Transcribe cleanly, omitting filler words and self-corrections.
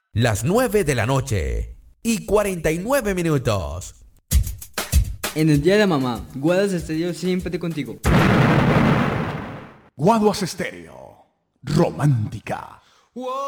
Las 9 de la noche y 49 minutos. En el día de la mamá, Guadas Estéreo siempre contigo. Guaduas Estéreo, romántica.